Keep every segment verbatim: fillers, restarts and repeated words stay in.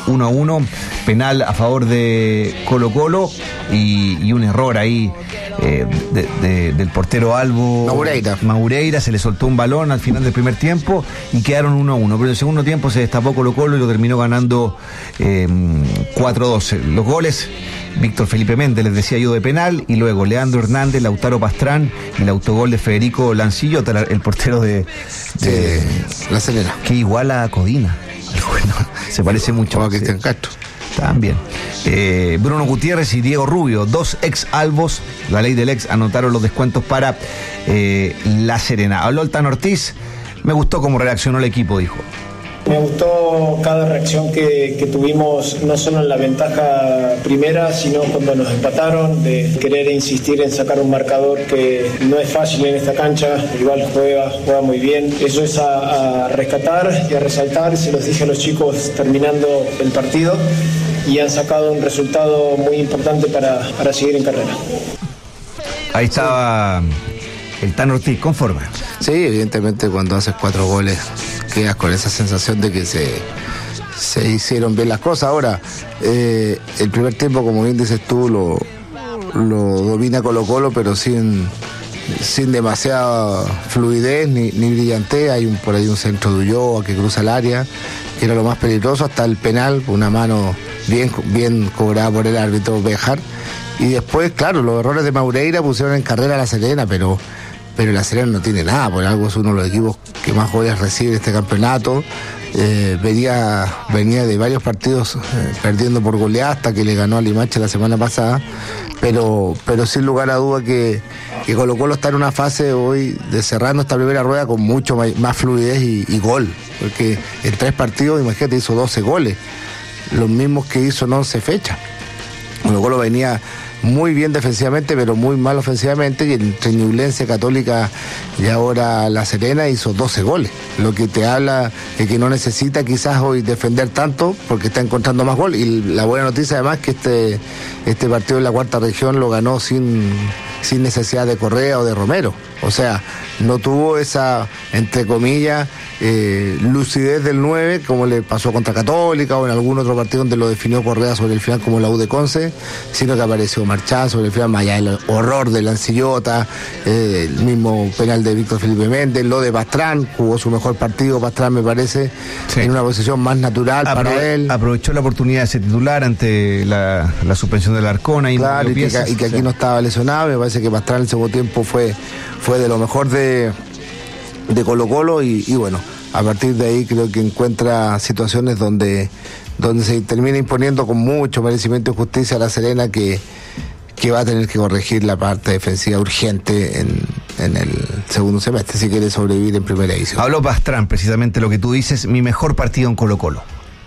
uno a uno, penal a favor de Colo Colo y, y un error ahí eh, de, de, del portero Albo Maureira. Maureira, se le soltó un balón al final del primer tiempo y quedaron uno a uno, pero en el segundo tiempo se destapó Colo Colo y lo terminó ganando eh, cuatro a dos. Los goles, Víctor Felipe Méndez, les decía yo, de penal, y luego Leandro Hernández, Lautaro Pastrán y el autogol de Federico Lancillota, el portero de, de sí, La Serena, que igual a Codina. Bueno, se parece mucho a Cristian Castro. También. Eh, Bruno Gutiérrez y Diego Rubio, dos ex albos, la ley del ex, anotaron los descuentos para eh, La Serena. Habló el Tano Ortiz, me gustó cómo reaccionó el equipo, dijo. Me gustó cada reacción que, que tuvimos, no solo en la ventaja primera, sino cuando nos empataron, de querer insistir en sacar un marcador que no es fácil en esta cancha. El rival juega, juega muy bien. Eso es a, a rescatar y a resaltar, se los dije a los chicos terminando el partido, y han sacado un resultado muy importante para, para seguir en carrera. Ahí estaba el Tano Ortiz, conforme. Sí, evidentemente cuando haces cuatro goles quedas con esa sensación de que se, se hicieron bien las cosas. Ahora, eh, el primer tiempo, como bien dices tú, lo, lo domina Colo Colo, pero sin, sin demasiada fluidez ni, ni brillantez. Hay un, por ahí un centro de Ulloa que cruza el área, que era lo más peligroso, hasta el penal, una mano bien, bien cobrada por el árbitro Bejar. Y después, claro, los errores de Maureira pusieron en carrera a La Serena, pero... pero La Serena no tiene nada, por algo es uno de los equipos que más goles recibe en este campeonato. Eh, venía, venía de varios partidos eh, perdiendo por goleada hasta que le ganó a Limache la semana pasada, pero, pero sin lugar a duda que, que Colo Colo está en una fase hoy de cerrando esta primera rueda con mucho más, más fluidez y, y gol, porque en tres partidos, imagínate, hizo doce goles, los mismos que hizo en once fechas. Colo Colo venía muy bien defensivamente, pero muy mal ofensivamente, y entre Ñublense, Católica y ahora La Serena hizo doce goles, lo que te habla de que no necesita quizás hoy defender tanto porque está encontrando más gol. Y la buena noticia además que este, este partido en la cuarta región lo ganó sin, sin necesidad de Correa o de Romero, o sea, no tuvo esa, entre comillas, eh, lucidez del nueve como le pasó contra Católica o en algún otro partido donde lo definió Correa sobre el final como la U de Conce, sino que apareció Marchán sobre el final, más allá del horror de Lancillota, eh, el mismo penal de Víctor Felipe Méndez, lo de Pastrán, jugó su mejor partido Pastrán, me parece, sí, en una posición más natural Apro- para él. Aprovechó la oportunidad de ser titular ante la, la suspensión del Arcona. Y claro, y que, y que aquí sí, no estaba lesionado. Me parece que Pastrán el segundo tiempo fue, fue de lo mejor de, de Colo Colo y, y bueno, a partir de ahí creo que encuentra situaciones donde, donde se termina imponiendo con mucho merecimiento y justicia a La Serena, que que va a tener que corregir la parte defensiva urgente en, en el segundo semestre si quiere sobrevivir en primera división. Habló Pastrán, precisamente lo que tú dices, mi mejor partido en Colo Colo.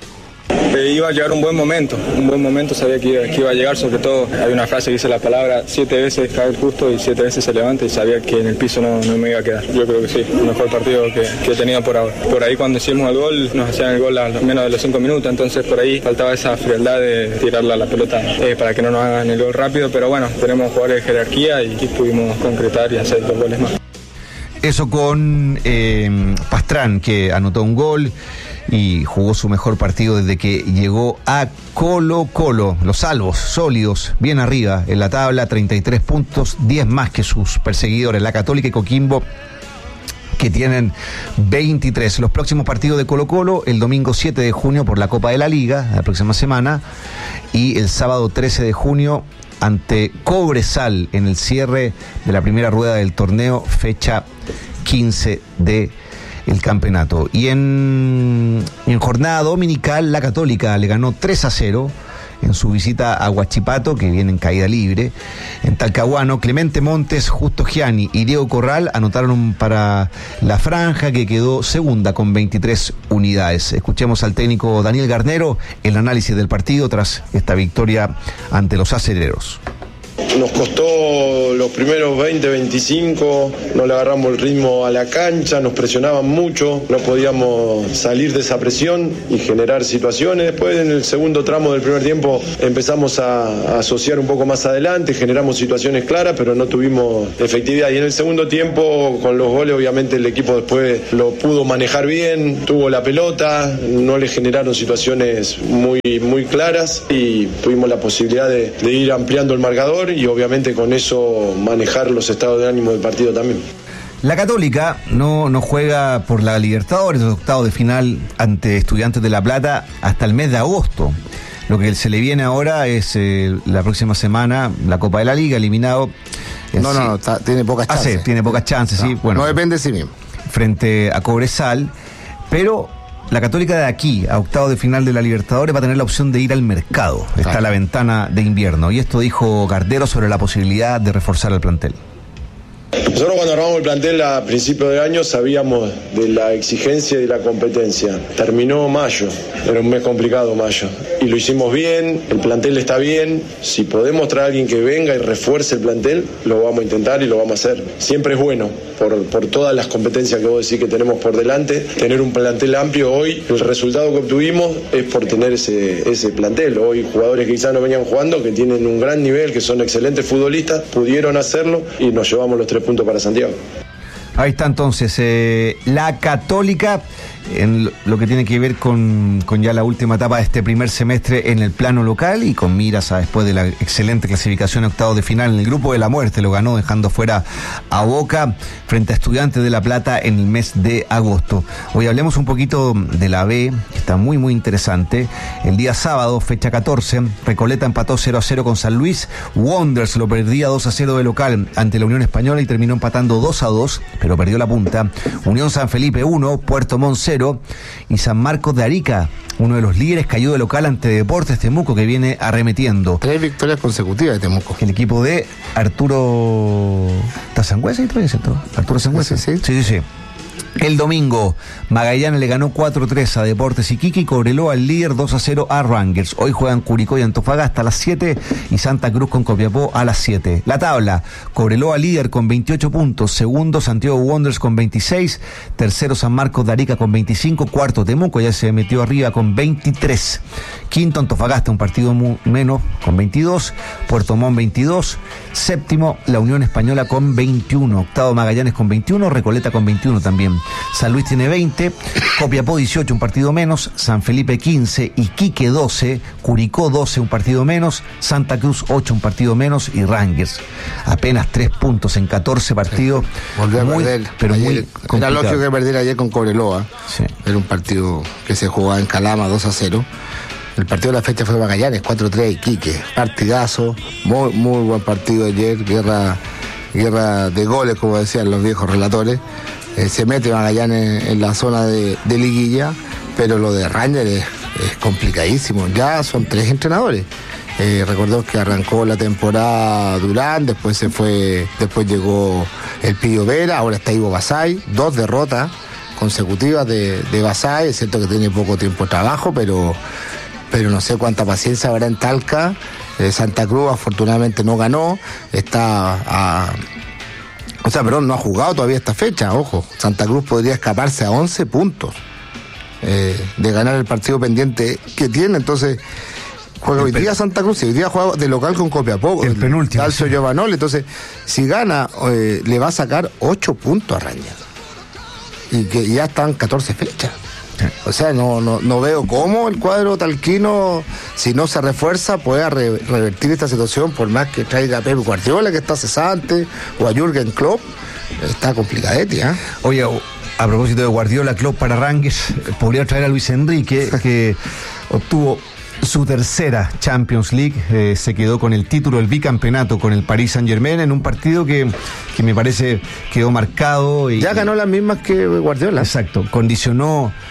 Eh, iba a llegar un buen momento, un buen momento, sabía que iba, que iba a llegar, sobre todo hay una frase que dice la palabra siete veces cae el justo y siete veces se levanta, y sabía que en el piso no, no me iba a quedar. Yo creo que sí, el mejor partido que, que he tenido por ahora. Por ahí cuando hicimos el gol, nos hacían el gol a menos de los cinco minutos, entonces por ahí faltaba esa frialdad de tirarla a la pelota eh, para que no nos hagan el gol rápido, pero bueno, tenemos jugadores de jerarquía y, y pudimos concretar y hacer dos goles más. Eso con eh, Pastrán, que anotó un gol y jugó su mejor partido desde que llegó a Colo Colo. Los salvos, sólidos, bien arriba en la tabla, treinta y tres puntos, diez más que sus perseguidores, la Católica y Coquimbo, que tienen veintitrés. Los próximos partidos de Colo Colo, el domingo siete de junio por la Copa de la Liga, la próxima semana, y el sábado trece de junio ante Cobresal en el cierre de la primera rueda del torneo, fecha quince de el campeonato. Y en, en jornada dominical, la Católica le ganó tres a cero en su visita a Huachipato, que viene en caída libre. En Talcahuano, Clemente Montes, Justo Gianni y Diego Corral anotaron para la franja, que quedó segunda con veintitrés unidades. Escuchemos al técnico Daniel Garnero el análisis del partido tras esta victoria ante los acereros. Nos costó los primeros veinte, veinticinco, no le agarramos el ritmo a la cancha, nos presionaban mucho, no podíamos salir de esa presión y generar situaciones. Después en el segundo tramo del primer tiempo empezamos a, a asociar un poco más adelante, generamos situaciones claras, pero no tuvimos efectividad. Y en el segundo tiempo, con los goles, obviamente el equipo después lo pudo manejar bien, tuvo la pelota, no le generaron situaciones muy, muy claras y tuvimos la posibilidad de, de ir ampliando el marcador y obviamente con eso manejar los estados de ánimo del partido también. La Católica no, no juega por la Libertadores, los octavos de final ante Estudiantes de La Plata hasta el mes de agosto. Lo que se le viene ahora es eh, la próxima semana la Copa de la Liga, eliminado. No, sí. no, no está, tiene pocas chances. Ah, sí, tiene pocas chances, no, sí. Bueno, no depende de sí mismo. Frente a Cobresal, pero la Católica de aquí a octavos de final de la Libertadores va a tener la opción de ir al mercado. Está claro. La ventana de invierno. Y esto dijo Gardero sobre la posibilidad de reforzar el plantel. Nosotros cuando armamos el plantel a principios de año sabíamos de la exigencia y de la competencia. Terminó mayo, era un mes complicado mayo. Y lo hicimos bien, el plantel está bien. Si podemos traer a alguien que venga y refuerce el plantel, lo vamos a intentar y lo vamos a hacer. Siempre es bueno, por, por todas las competencias que vos decís que tenemos por delante, tener un plantel amplio. Hoy el resultado que obtuvimos es por tener ese, ese plantel. Hoy jugadores que quizás no venían jugando, que tienen un gran nivel, que son excelentes futbolistas, pudieron hacerlo y nos llevamos los tres puntos para Santiago. Ahí está entonces eh, la Católica en lo que tiene que ver con, con ya la última etapa de este primer semestre en el plano local y con miras a después de la excelente clasificación a octavos de final en el grupo de la muerte, lo ganó dejando fuera a Boca frente a Estudiantes de La Plata en el mes de agosto. Hoy hablemos un poquito de la B, que está muy muy interesante. El día sábado, fecha catorce, Recoleta empató cero a cero con San Luis, Wanderers lo perdía dos a cero de local ante la Unión Española y terminó empatando dos a dos, pero perdió la punta. Unión San Felipe uno, Puerto Montt cero y San Marcos de Arica, uno de los líderes, cayó de local ante Deportes Temuco, que viene arremetiendo. Tres victorias consecutivas de Temuco. El equipo de Arturo Sangüesa, ¿cierto? Arturo Sangüesa. Sí, sí, sí. sí, sí. El domingo, Magallanes le ganó cuatro a tres a Deportes Iquique y Cobreloa al líder dos a cero a Rangers. Hoy juegan Curicó y Antofagasta a las siete y Santa Cruz con Copiapó a las siete. La tabla, Cobreloa líder con veintiocho puntos, segundo Santiago Wanderers con veintiséis, tercero San Marcos de Arica con veinticinco, cuarto Temuco ya se metió arriba con veintitrés, quinto Antofagasta un partido muy menos con veintidós, Puerto Montt veintidós, séptimo la Unión Española con veintiuno, octavo Magallanes con veintiuno, Recoleta con veintiuno también. San Luis tiene veinte, Copiapó dieciocho, un partido menos, San Felipe quince, Iquique doce, Curicó doce, un partido menos, Santa Cruz ocho, un partido menos y Rangers apenas tres puntos en catorce partidos. Volvió a muy, perder. Pero ayer, muy complicado. Era lógico que perdiera ayer con Cobreloa. Sí. Era un partido que se jugaba en Calama dos a cero. El partido de la fecha fue Magallanes cuatro a tres, Iquique. Partidazo, muy, muy buen partido ayer, guerra, guerra de goles, como decían los viejos relatores. Eh, se mete Magallanes en la zona de, de liguilla, pero lo de Rangers es, es complicadísimo. Ya son tres entrenadores. Eh, recordemos que arrancó la temporada Durán, después se fue, después llegó el Pillo Vera, ahora está Ivo Basay, dos derrotas consecutivas de, de Basay. Es cierto que tiene poco tiempo de trabajo, pero, pero no sé cuánta paciencia habrá en Talca. Eh, Santa Cruz afortunadamente no ganó, está a... O sea, perdón, no ha jugado todavía esta fecha, ojo. Santa Cruz podría escaparse a once puntos eh, de ganar el partido pendiente que tiene. Entonces, juega el hoy pen... día Santa Cruz y hoy día juega de local con Copiapó. El penúltimo. Calcio sí. Giovanoli. Entonces, si gana, eh, le va a sacar ocho puntos a Rangers. Y que ya están catorce fechas. O sea, no, no, no veo cómo el cuadro talquino, si no se refuerza, pueda re, revertir esta situación, por más que traiga a Pep Guardiola, que está cesante, o a Jürgen Klopp. Está complicadete, ¿eh? Oye, a propósito de Guardiola, Klopp para Rangers, podría traer a Luis Enrique, que obtuvo su tercera Champions League, eh, se quedó con el título, el bicampeonato con el Paris Saint-Germain en un partido que, que me parece quedó marcado. Y, ya ganó las mismas que Guardiola. Exacto, condicionó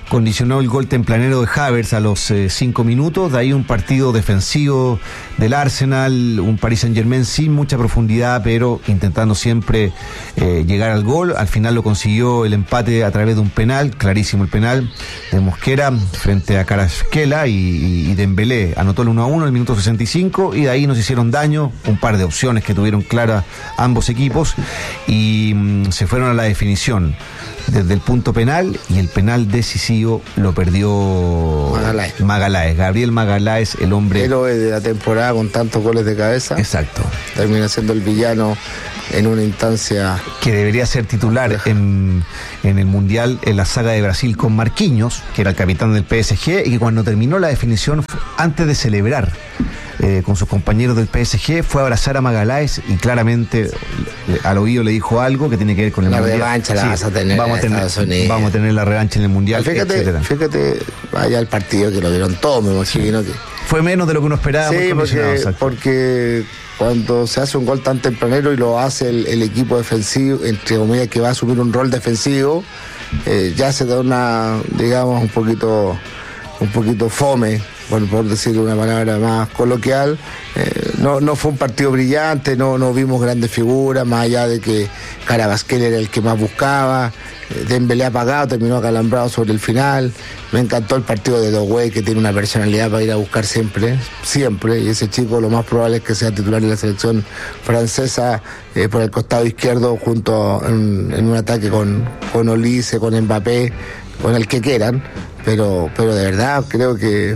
condicionó el gol tempranero de Havertz a los eh, cinco minutos. De ahí un partido defensivo del Arsenal, un Paris Saint-Germain sin mucha profundidad, pero intentando siempre eh, llegar al gol. Al final lo consiguió el empate a través de un penal, clarísimo el penal de Mosquera frente a Kvaratskhelia, y, y, y Dembélé anotó el uno a uno en el minuto sesenta y cinco, y de ahí nos hicieron daño un par de opciones que tuvieron claras ambos equipos, y mm, se fueron a la definición desde el punto penal, y el penal decisivo lo perdió Magaláes. Magaláes, Gabriel Magaláes, el hombre héroe de la temporada con tantos goles de cabeza. Exacto. Termina siendo el villano en una instancia que debería ser titular en, en el Mundial, en la saga de Brasil con Marquinhos, que era el capitán del P S G, y que cuando terminó la definición, antes de celebrar eh, con sus compañeros del P S G, fue a abrazar a Magaláes y claramente eh, al oído le dijo algo que tiene que ver con el la Mundial. revancha la sí, vas a tener vamos a tener, vamos a tener la revancha en el Mundial, fíjate, etcétera. Fíjate, vaya el partido que lo vieron todos, me imagino que fue menos de lo que uno esperaba. sí, porque, porque cuando se hace un gol tan tempranero y lo hace el, el equipo defensivo, entre comillas, que va a asumir un rol defensivo, eh, ya se da una, digamos, un poquito un poquito fome, bueno, por decir una palabra más coloquial. Eh, no, no fue un partido brillante, no, no vimos grandes figuras, más allá de que Kvaratskhelia era el que más buscaba. Dembélé apagado, terminó acalambrado sobre el final. Me encantó el partido de Doué, que tiene una personalidad para ir a buscar siempre, siempre, y ese chico lo más probable es que sea titular de la selección francesa eh, por el costado izquierdo, junto en, en un ataque con, con Olise, con Mbappé, con el que quieran, pero, pero de verdad creo que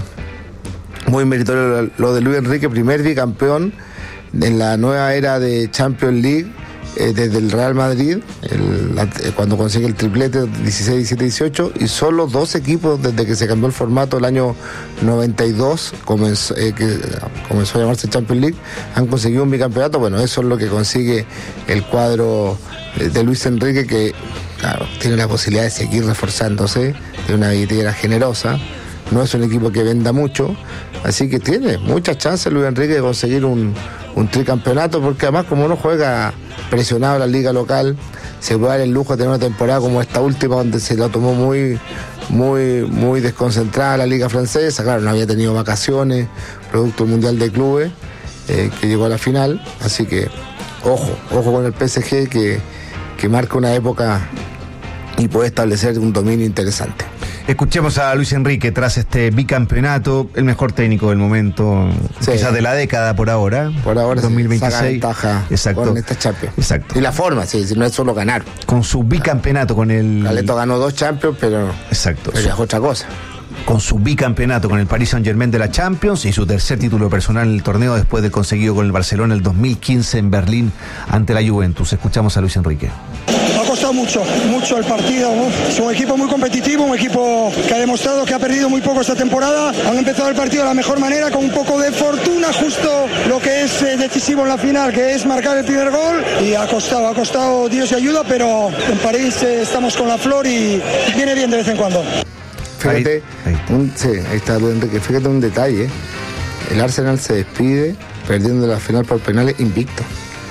muy meritorio lo de Luis Enrique, primer bicampeón en la nueva era de Champions League. Eh, desde el Real Madrid, el, la, eh, cuando consigue el triplete dieciséis, diecisiete, dieciocho, y solo dos equipos desde que se cambió el formato el año noventa y dos, comenzó, eh, que comenzó a llamarse Champions League, han conseguido un bicampeonato. Bueno, eso es lo que consigue el cuadro eh, de Luis Enrique, que claro, tiene la posibilidad de seguir reforzándose, de una billetera generosa. No es un equipo que venda mucho, así que tiene muchas chances Luis Enrique de conseguir un, un tricampeonato, porque además, como no juega presionado la liga local, se puede dar el lujo de tener una temporada como esta última, donde se la tomó muy muy muy desconcentrada la liga francesa. Claro, no había tenido vacaciones, producto del Mundial de Clubes, eh, que llegó a la final, así que ojo, ojo con el P S G, que, que marca una época y puede establecer un dominio interesante. Escuchemos a Luis Enrique tras este bicampeonato, el mejor técnico del momento, sí, quizás de la década por ahora. Por ahora dos mil veintiséis. Saca ventaja. Exacto. Con esta Champions. Exacto. Y la forma, sí, no es solo ganar. Con su bicampeonato, con el... Galeto ganó dos Champions, pero... Exacto. Pero es otra cosa. Con su bicampeonato con el Paris Saint-Germain de la Champions y su tercer título personal en el torneo después del conseguido con el Barcelona el dos mil quince en Berlín ante la Juventus. Escuchamos a Luis Enrique. Ha costado mucho, mucho el partido, ¿no? Es un equipo muy competitivo, un equipo que ha demostrado que ha perdido muy poco esta temporada. Han empezado el partido de la mejor manera, con un poco de fortuna, justo lo que es eh, decisivo en la final, que es marcar el primer gol. Y ha costado, ha costado Dios y ayuda, pero en París eh, estamos con la flor y viene bien de vez en cuando. Fíjate, ahí, ahí un, sí, ahí está Luis Enrique, fíjate un detalle. El Arsenal se despide perdiendo la final por penales invicto.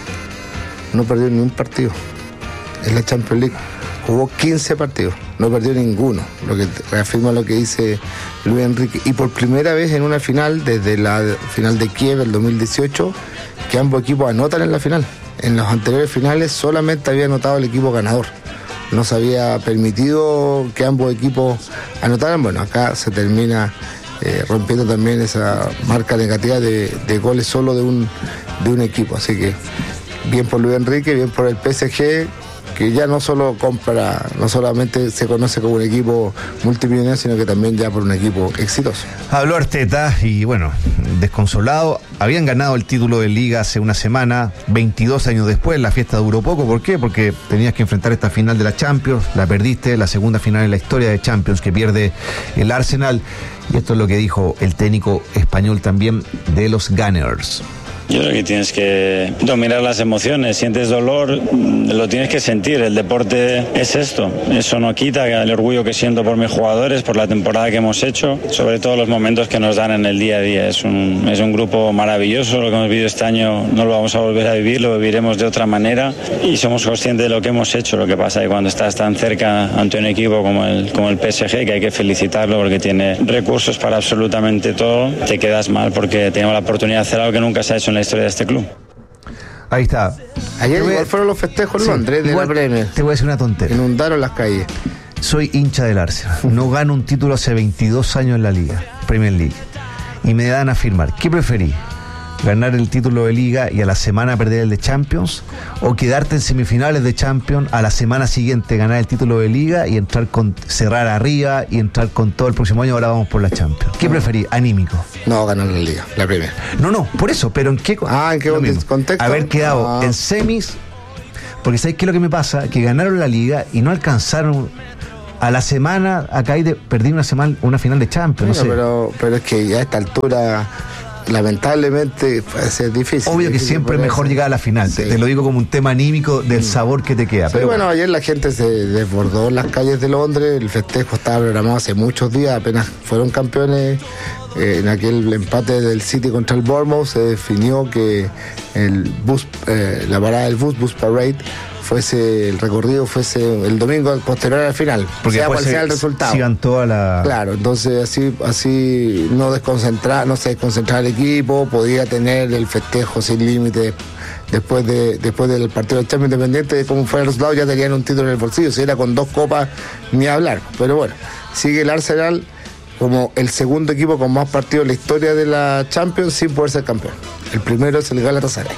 No perdió ni un partido. Es la Champions League. Jugó quince partidos, no perdió ninguno, lo que reafirma lo que dice Luis Enrique. Y por primera vez en una final, desde la final de Kiev el dos mil dieciocho, que ambos equipos anotan en la final. En los anteriores finales solamente había anotado el equipo ganador. No se había permitido que ambos equipos anotaran. Bueno, acá se termina eh, rompiendo también esa marca negativa de, de goles solo de un, de un equipo. Así que bien por Luis Enrique, bien por el P S G, que ya no solo compra, no solamente se conoce como un equipo multimillonario, sino que también ya por un equipo exitoso. Habló Arteta y bueno, desconsolado. Habían ganado el título de Liga hace una semana, veintidós años después, la fiesta duró poco. ¿Por qué? Porque tenías que enfrentar esta final de la Champions, la perdiste, la segunda final en la historia de Champions que pierde el Arsenal. Y esto es lo que dijo el técnico español también de los Gunners. Yo creo que tienes que dominar las emociones. Sientes dolor, lo tienes que sentir. El deporte es esto. Eso no quita el orgullo que siento por mis jugadores, por la temporada que hemos hecho, sobre todo los momentos que nos dan en el día a día. Es un, es un grupo maravilloso. Lo que hemos vivido este año no lo vamos a volver a vivir, lo viviremos de otra manera y somos conscientes de lo que hemos hecho. Lo que pasa es que cuando estás tan cerca ante un equipo como el, como el P S G, que hay que felicitarlo porque tiene recursos para absolutamente todo, te quedas mal porque tenemos la oportunidad de hacer algo que nunca se ha hecho en la historia de este club. Ahí está. Ayer igual fueron los festejos en sí, Londres de igual, la Premier. Te voy a decir una tontería. Inundaron las calles. Soy hincha del Arsenal. No gano un título hace veintidós años en la Liga, Premier League. Y me dan a afirmar, ¿qué preferí? ¿Ganar el título de Liga y a la semana perder el de Champions? ¿O quedarte en semifinales de Champions, a la semana siguiente ganar el título de Liga y entrar con cerrar arriba y entrar con todo el próximo año? Ahora vamos por la Champions. ¿Qué preferí? Anímico. No, ganar la Liga, la primera. No, no, por eso, pero ¿en qué, ah, ¿en qué contexto? Haber quedado ah. en semis, porque ¿sabes qué es lo que me pasa? Que ganaron la Liga y no alcanzaron. A la semana, acá hay de, perdí una semana, una final de Champions. Bueno, no sé. pero, pero es que ya a esta altura, lamentablemente, puede ser difícil. Obvio que difícil siempre es mejor llegar a la final. Sí. Te, te lo digo como un tema anímico del sabor que te queda. Sí, pero bueno, bueno, ayer la gente se desbordó en las calles de Londres. El festejo estaba programado hace muchos días. Apenas fueron campeones. Eh, en aquel empate del City contra el Bournemouth se definió que el bus, eh, la parada del bus, Bus Parade, fuese el recorrido fuese el domingo posterior al final, porque sea cual sea el resultado. Sigan toda la... Claro, entonces así así no desconcentrar, no se desconcentraba el equipo, podía tener el festejo sin límite después de después del partido del Champions, independiente de cómo fue el resultado, ya tenían un título en el bolsillo, si era con dos copas ni hablar. Pero bueno, sigue el Arsenal como el segundo equipo con más partidos en la historia de la Champions sin poder ser campeón. El primero es el Galatasaray.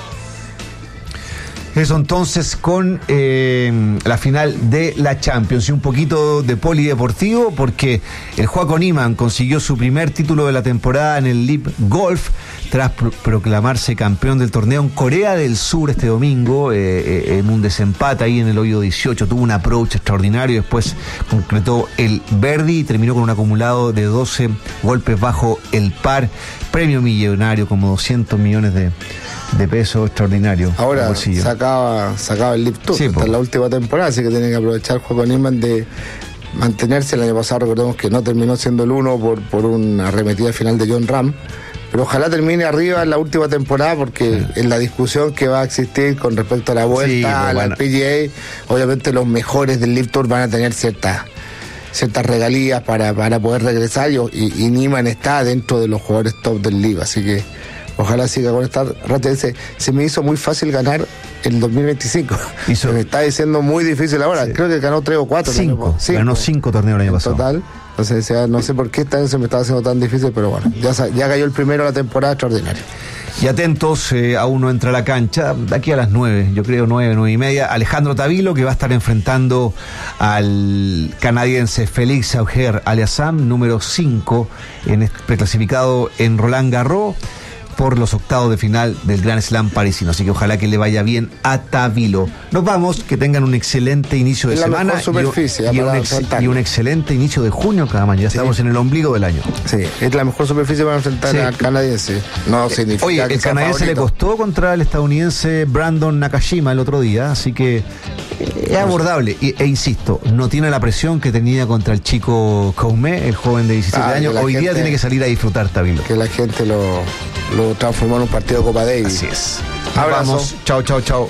Eso entonces con eh, la final de la Champions y un poquito de polideportivo porque el Joaco Niemann consiguió su primer título de la temporada en el Live Golf tras pro- proclamarse campeón del torneo en Corea del Sur este domingo eh, eh, en un desempate ahí en el hoyo dieciocho. Tuvo un approach extraordinario, después concretó el birdie y terminó con un acumulado de doce golpes bajo el par. Premio millonario como doscientos millones de de peso extraordinario. Ahora sacaba, sacaba el Live Tour, sí, hasta la última temporada, así que tiene que aprovechar el Joaco Niemann de mantenerse. El año pasado recordemos que no terminó siendo el uno por, por una arremetida final de John Ram, pero ojalá termine arriba en la última temporada porque sí. En la discusión que va a existir con respecto a la vuelta, sí, a la bueno. P G A, obviamente los mejores del Live Tour van a tener ciertas ciertas regalías para, para poder regresar y, y Niemann está dentro de los jugadores top del Live, así que ojalá siga con esta racha. Dice, se me hizo muy fácil ganar el dos mil veinticinco. Hizo... Me está diciendo muy difícil ahora. Sí. Creo que ganó tres o cuatro. Cinco. cinco. Ganó cinco torneos el año pasado. Total. Entonces, o sea, no sé por qué esta vez se me estaba haciendo tan difícil, pero bueno, ya, ya cayó el primero de la temporada extraordinaria. Y atentos, eh, aún no entra a la cancha, de aquí a las nueve, yo creo nueve, nueve y media, Alejandro Tavilo, que va a estar enfrentando al canadiense Félix Auger-Aliassime, número cinco, en preclasificado en Roland Garros, por los octavos de final del Grand Slam parisino, así que ojalá que le vaya bien a Tavilo. Nos vamos, que tengan un excelente inicio de es semana la superficie, y, y, un ex, y un excelente inicio de junio cada mañana. Ya sí. Estamos en el ombligo del año. Sí, es la mejor superficie para enfrentar sí. al canadiense. No significa Oye, que el canadiense favorito. Le costó contra el estadounidense Brandon Nakashima el otro día, así que es abordable. E, e insisto, no tiene la presión que tenía contra el chico Coumé, el joven de diecisiete ah, años. Hoy gente, día tiene que salir a disfrutar Tavilo. Que la gente lo... lo transformó en un partido de Copa Davis. Así es. Abrazo. Chao, chao, chao.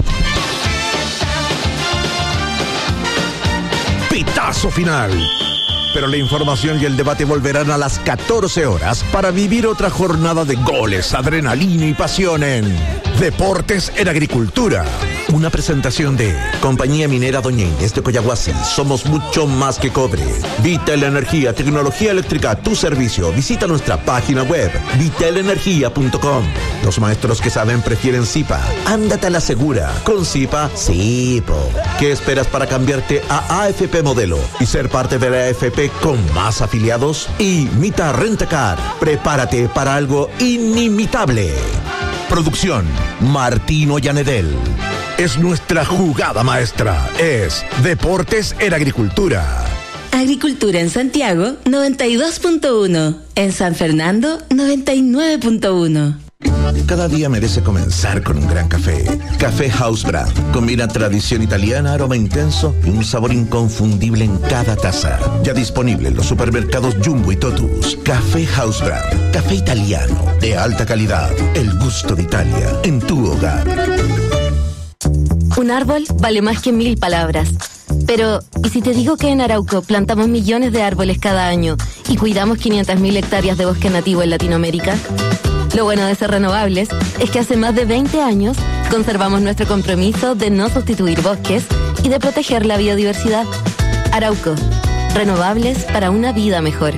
Pitazo final. Pero la información y el debate volverán a las catorce horas para vivir otra jornada de goles, adrenalina y pasión en Deportes en Agricultura. Una presentación de Compañía Minera Doña Inés de Coyahuasi. Somos mucho más que cobre. Vital Energía, tecnología eléctrica a tu servicio. Visita nuestra página web, vital energía punto com. Los maestros que saben prefieren Zipa. Ándate a la segura. Con Zipa, Zipo. ¿Qué esperas para cambiarte a A F P Modelo y ser parte de la A F P con más afiliados? Y Mita Rentacar. Prepárate para algo inimitable. Producción, Martino Llanedel. Es nuestra jugada maestra. Es Deportes en Agricultura. Agricultura en Santiago, noventa y dos punto uno. En San Fernando, noventa y nueve punto uno. Cada día merece comenzar con un gran café. Café House Brand. Combina tradición italiana, aroma intenso y un sabor inconfundible en cada taza. Ya disponible en los supermercados Jumbo y Totus. Café House Brand. Café italiano de alta calidad. El gusto de Italia en tu hogar. Un árbol vale más que mil palabras. Pero, ¿y si te digo que en Arauco plantamos millones de árboles cada año y cuidamos quinientas mil hectáreas de bosque nativo en Latinoamérica? Lo bueno de ser renovables es que hace más de veinte años conservamos nuestro compromiso de no sustituir bosques y de proteger la biodiversidad. Arauco, renovables para una vida mejor.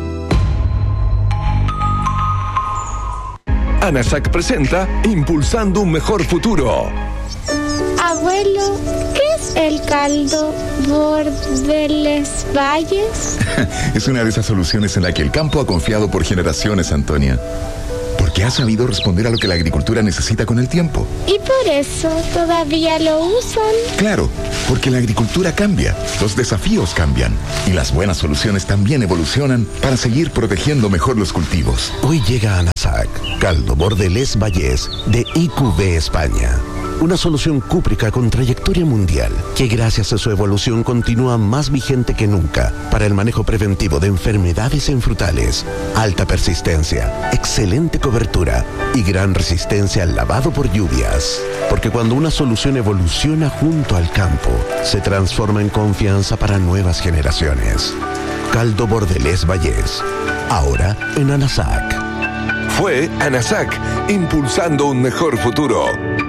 ANASAC presenta Impulsando un Mejor Futuro. Abuelo, ¿qué es el caldo Bordeles Valles? Es una de esas soluciones en la que el campo ha confiado por generaciones, Antonia. Porque ha sabido responder a lo que la agricultura necesita con el tiempo. ¿Y por eso todavía lo usan? Claro, porque la agricultura cambia, los desafíos cambian y las buenas soluciones también evolucionan para seguir protegiendo mejor los cultivos. Hoy llega ANASAC, caldo Bordelés Vallés de I Q B España. Una solución cúprica con trayectoria mundial que gracias a su evolución continúa más vigente que nunca para el manejo preventivo de enfermedades en frutales, alta persistencia, excelente cobertura y gran resistencia al lavado por lluvias. Porque cuando una solución evoluciona junto al campo, se transforma en confianza para nuevas generaciones. Caldo Bordelés Vallés, ahora en ANASAC. Fue ANASAC, impulsando un mejor futuro.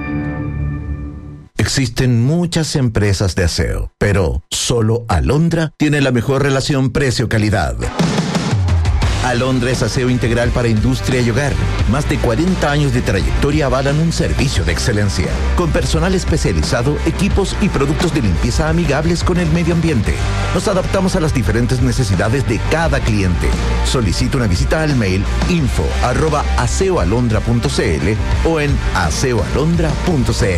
Existen muchas empresas de aseo, pero solo Alondra tiene la mejor relación precio-calidad. Alondra es aseo integral para industria y hogar. Más de cuarenta años de trayectoria avalan un servicio de excelencia, con personal especializado, equipos y productos de limpieza amigables con el medio ambiente. Nos adaptamos a las diferentes necesidades de cada cliente. Solicita una visita al mail info arroba aseoalondra punto cl o en aseoalondra punto cl.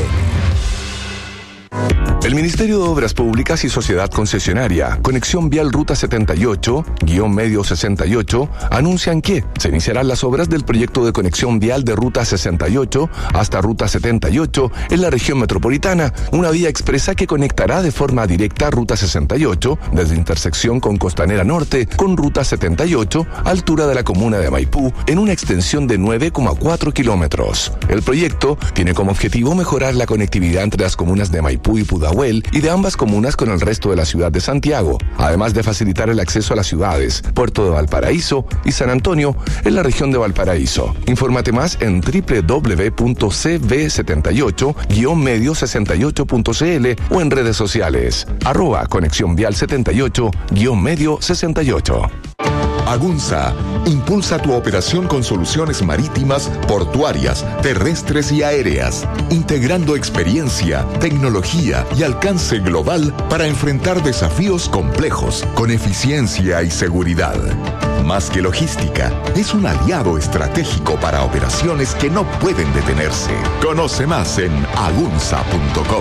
El Ministerio de Obras Públicas y Sociedad Concesionaria, Conexión Vial Ruta setenta y ocho, guión medio sesenta y ocho, anuncian que se iniciarán las obras del proyecto de conexión vial de Ruta sesenta y ocho hasta Ruta setenta y ocho en la región metropolitana, una vía expresa que conectará de forma directa Ruta sesenta y ocho desde intersección con Costanera Norte con Ruta setenta y ocho, altura de la comuna de Maipú, en una extensión de nueve coma cuatro kilómetros. El proyecto tiene como objetivo mejorar la conectividad entre las comunas de Maipú y Pudahuel y de ambas comunas con el resto de la ciudad de Santiago, además de facilitar el acceso a las ciudades Puerto de Valparaíso y San Antonio en la región de Valparaíso. Infórmate más en doble u doble u doble u punto c v setenta y ocho guión medio sesenta y ocho punto cl o en redes sociales arroba conexión vial setenta y ocho guión medio sesenta y ocho. Agunza, impulsa tu operación con soluciones marítimas, portuarias, terrestres y aéreas, integrando experiencia, tecnología y alcance global para enfrentar desafíos complejos con eficiencia y seguridad. Más que logística, es un aliado estratégico para operaciones que no pueden detenerse. Conoce más en agunza punto com.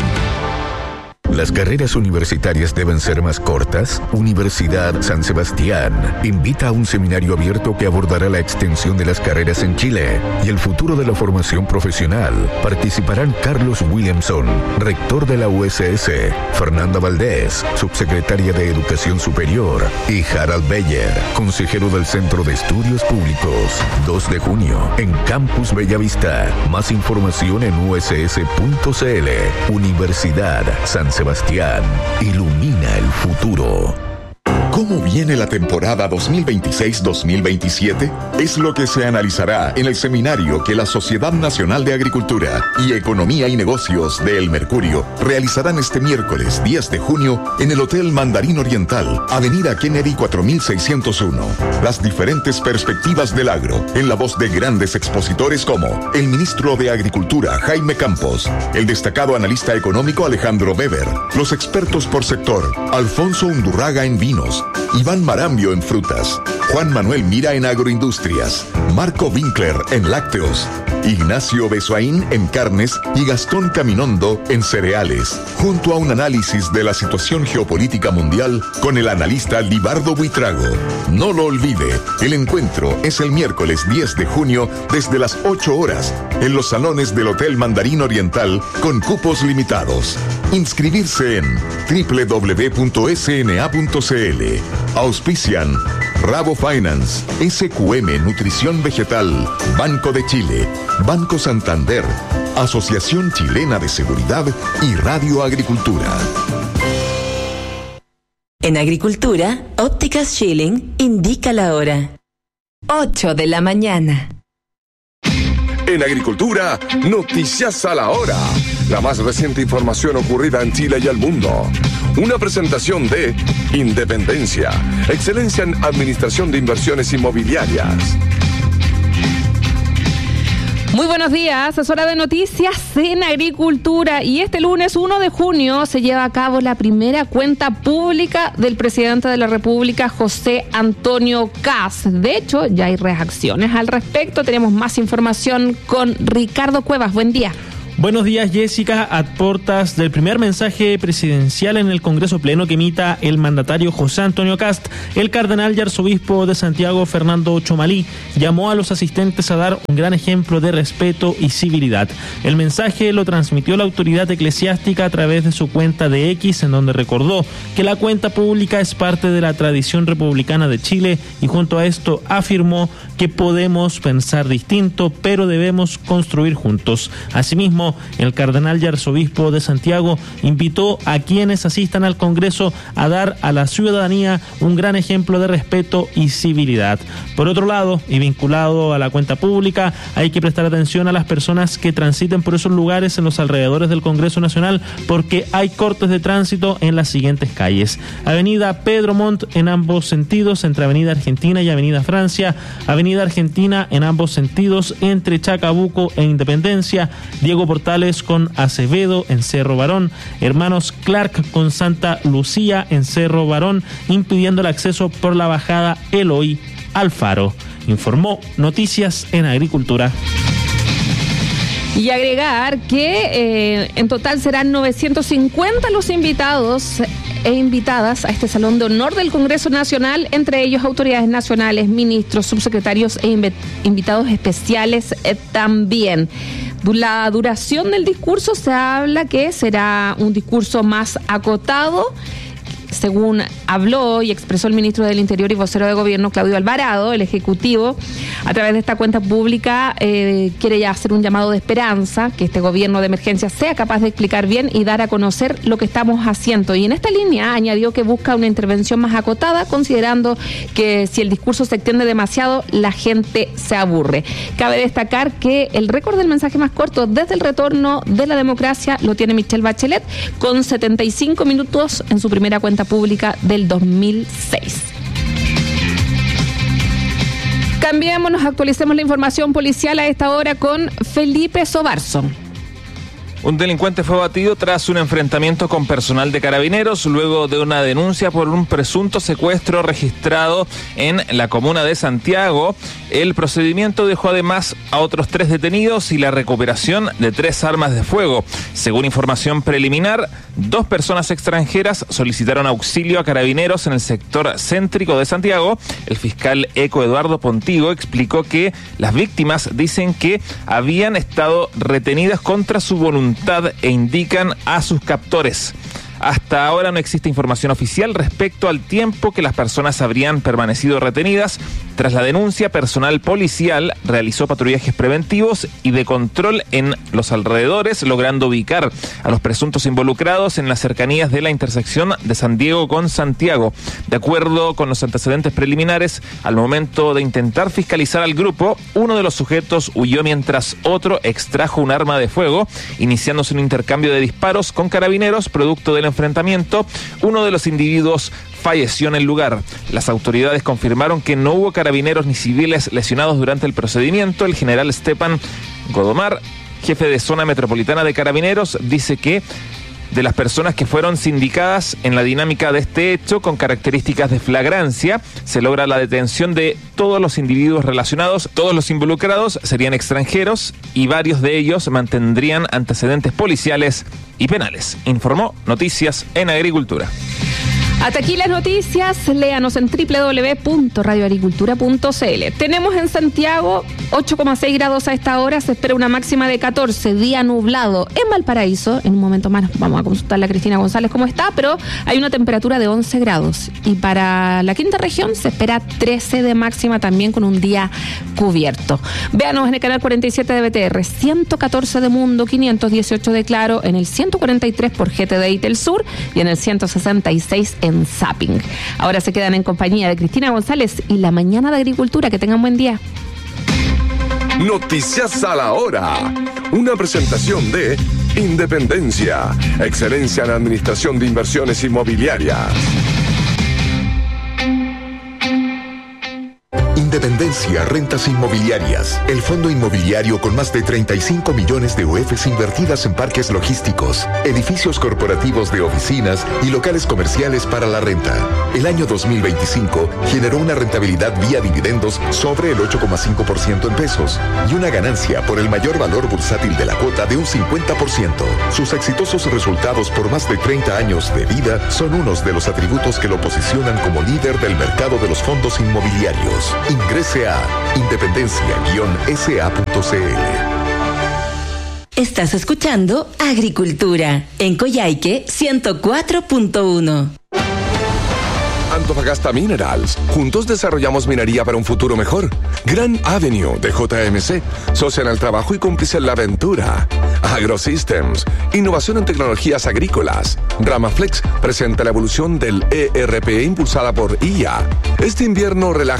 ¿Las carreras universitarias deben ser más cortas? Universidad San Sebastián invita a un seminario abierto que abordará la extensión de las carreras en Chile y el futuro de la formación profesional. Participarán Carlos Williamson, rector de la U S S, Fernanda Valdés, subsecretaria de Educación Superior, y Harald Beyer, consejero del Centro de Estudios Públicos. dos de junio, en Campus Bellavista. Más información en u s s punto c l. Universidad San Sebastián, ilumina el futuro. ¿Cómo viene la temporada dos mil veintiséis dos mil veintisiete? Es lo que se analizará en el seminario que la Sociedad Nacional de Agricultura y Economía y Negocios de El Mercurio realizarán este miércoles diez de junio en el Hotel Mandarín Oriental, Avenida Kennedy cuatro mil seiscientos uno. Las diferentes perspectivas del agro, en la voz de grandes expositores como el ministro de Agricultura, Jaime Campos, el destacado analista económico Alejandro Weber, los expertos por sector, Alfonso Undurraga en vinos, Iván Marambio en frutas, Juan Manuel Mira en agroindustrias, Marco Winkler en lácteos, Ignacio Besoaín en carnes y Gastón Caminondo en cereales, junto a un análisis de la situación geopolítica mundial con el analista Libardo Buitrago. No lo olvide, el encuentro es el miércoles diez de junio desde las ocho horas en los salones del Hotel Mandarín Oriental con cupos limitados. Inscribirse en doble u doble u doble u punto s n a punto c l. Auspician Rabo Finance, S Q M Nutrición Vegetal, Banco de Chile, Banco Santander, Asociación Chilena de Seguridad y Radio Agricultura. En Agricultura, Ópticas Schilling indica la hora. ocho de la mañana. En Agricultura, noticias a la hora. La más reciente información ocurrida en Chile y el mundo. Una presentación de Independencia, excelencia en administración de inversiones inmobiliarias. Muy buenos días, es hora de noticias en Agricultura y este lunes uno de junio se lleva a cabo la primera cuenta pública del presidente de la República, José Antonio Kast. De hecho, ya hay reacciones al respecto. Tenemos más información con Ricardo Cuevas. Buen día. Buenos días, Jessica. A puertas del primer mensaje presidencial en el Congreso Pleno que emita el mandatario José Antonio Kast, el cardenal y arzobispo de Santiago, Fernando Chomalí, llamó a los asistentes a dar un gran ejemplo de respeto y civilidad. El mensaje lo transmitió la autoridad eclesiástica a través de su cuenta de X, en donde recordó que la cuenta pública es parte de la tradición republicana de Chile y junto a esto afirmó que podemos pensar distinto, pero debemos construir juntos. Asimismo, el cardenal y arzobispo de Santiago invitó a quienes asistan al Congreso a dar a la ciudadanía un gran ejemplo de respeto y civilidad. Por otro lado, y vinculado a la cuenta pública, hay que prestar atención a las personas que transiten por esos lugares en los alrededores del Congreso Nacional, porque hay cortes de tránsito en las siguientes calles: Avenida Pedro Montt en ambos sentidos entre Avenida Argentina y Avenida Francia, Avenida Argentina en ambos sentidos entre Chacabuco e Independencia, Diego Portales con Acevedo en Cerro Barón, Hermanos Clark con Santa Lucía en Cerro Barón, impidiendo el acceso por la bajada Eloy Alfaro. Informó Noticias en Agricultura. Y agregar que eh, en total serán novecientos cincuenta los invitados e invitadas a este Salón de Honor del Congreso Nacional, entre ellos autoridades nacionales, ministros, subsecretarios e inv- invitados especiales eh, también. La duración del discurso se habla que será un discurso más acotado, según habló y expresó el ministro del Interior y vocero de Gobierno, Claudio Alvarado. El Ejecutivo, a través de esta cuenta pública, eh, quiere ya hacer un llamado de esperanza, que este gobierno de emergencia sea capaz de explicar bien y dar a conocer lo que estamos haciendo. Y en esta línea añadió que busca una intervención más acotada, considerando que si el discurso se extiende demasiado, la gente se aburre. Cabe destacar que el récord del mensaje más corto desde el retorno de la democracia lo tiene Michelle Bachelet, con setenta y cinco minutos en su primera cuenta pública del dos mil seis. Cambiémonos, actualicemos la información policial a esta hora con Felipe Sobarzo. Un delincuente fue abatido tras un enfrentamiento con personal de Carabineros luego de una denuncia por un presunto secuestro registrado en la comuna de Santiago. El procedimiento dejó además a otros tres detenidos y la recuperación de tres armas de fuego. Según información preliminar, dos personas extranjeras solicitaron auxilio a Carabineros en el sector céntrico de Santiago. El fiscal Eco Eduardo Pontigo explicó que las víctimas dicen que habían estado retenidas contra su voluntad e indican a sus captores. Hasta ahora no existe información oficial respecto al tiempo que las personas habrían permanecido retenidas. Tras la denuncia, personal policial realizó patrullajes preventivos y de control en los alrededores, logrando ubicar a los presuntos involucrados en las cercanías de la intersección de San Diego con Santiago. De acuerdo con los antecedentes preliminares, al momento de intentar fiscalizar al grupo, uno de los sujetos huyó mientras otro extrajo un arma de fuego, iniciándose un intercambio de disparos con Carabineros producto del enfrentamiento. Uno de los individuos falleció en el lugar. Las autoridades confirmaron que no hubo carabineros ni civiles lesionados durante el procedimiento. El general Stepan Godomar, jefe de zona metropolitana de Carabineros, dice que de las personas que fueron sindicadas en la dinámica de este hecho con características de flagrancia. Se logra la detención de todos los individuos relacionados. Todos los involucrados serían extranjeros y varios de ellos mantendrían antecedentes policiales y penales, informó Noticias en Agricultura. Hasta aquí las noticias, léanos en doble u doble u doble u punto radio agricultura punto c l. Tenemos en Santiago ocho coma seis grados a esta hora, se espera una máxima de catorce, día nublado. En Valparaíso, en un momento más vamos a consultarle a Cristina González cómo está, pero hay una temperatura de once grados. Y para la quinta región se espera trece de máxima también con un día cubierto. Véanos en el canal cuarenta y siete de B T R, ciento catorce de Mundo, quinientos dieciocho de Claro, en el ciento cuarenta y tres por G T D y Telsur y en el ciento sesenta y seis en Zapping. Ahora se quedan en compañía de Cristina González y la mañana de Agricultura. Que tengan buen día. Noticias a la hora. Una presentación de Independencia, excelencia en administración de inversiones inmobiliarias. Independencia Rentas Inmobiliarias, el fondo inmobiliario con más de treinta y cinco millones de U Fs invertidas en parques logísticos, edificios corporativos de oficinas y locales comerciales para la renta. El año dos mil veinticinco generó una rentabilidad vía dividendos sobre el ocho coma cinco por ciento en pesos y una ganancia por el mayor valor bursátil de la cuota de un cincuenta por ciento. Sus exitosos resultados por más de treinta años de vida son unos de los atributos que lo posicionan como líder del mercado de los fondos inmobiliarios. Ingrese a independencia guion s a punto c l. Estás escuchando Agricultura en Coyhaique ciento cuatro punto uno. Antofagasta Minerals. Juntos desarrollamos minería para un futuro mejor. Gran Avenue de J M C. Socia en el trabajo y cómplice en la aventura. AgroSystems. Innovación en tecnologías agrícolas. Ramaflex presenta la evolución del E R P impulsada por I A. Este invierno relaja